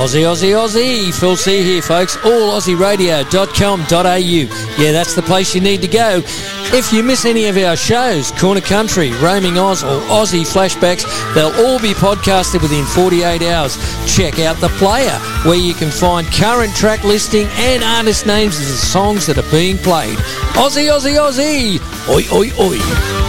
Aussie, Aussie, Aussie. Phil C here, folks. AllAussieRadio.com.au. Yeah, that's the place you need to go. If you miss any of our shows, Corner Country, Roaming Oz, or Aussie Flashbacks, they'll all be podcasted within 48 hours. Check out The Player, where you can find current track listing and artist names of the songs that are being played. Aussie, Aussie, Aussie. Oi, oi, oi.